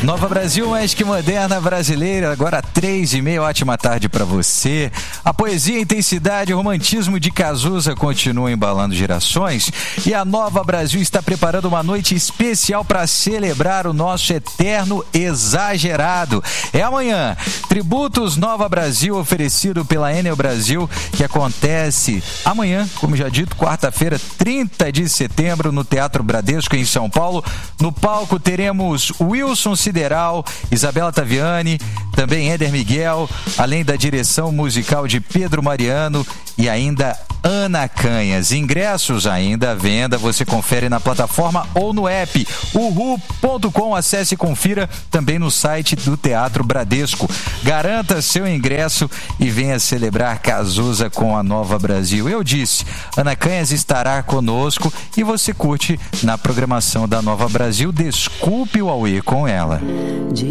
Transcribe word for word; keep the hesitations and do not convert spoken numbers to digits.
Nova Brasil, mais que moderna brasileira, agora três e meia, ótima tarde para você. A poesia, intensidade e romantismo de Cazuza continuam embalando gerações e a Nova Brasil está preparando uma noite especial para celebrar o nosso eterno exagerado. É amanhã, Tributos Nova Brasil, oferecido pela Enel Brasil, que acontece amanhã, como já dito, quarta-feira, trinta de setembro, no Teatro Bradesco, em São Paulo. No palco teremos Wilson Sideral, Isabela Taviani, também Éder Miguel, além da direção musical de Pedro Mariano e ainda Ana Canhas. Ingressos ainda à venda, você confere na plataforma ou no app uhu ponto com, acesse e confira também no site do Teatro Bradesco. Garanta seu ingresso e venha celebrar Cazuza com a Nova Brasil. Eu disse, Ana Canhas estará conosco e você curte na programação da Nova Brasil. Desculpe o auê com ela.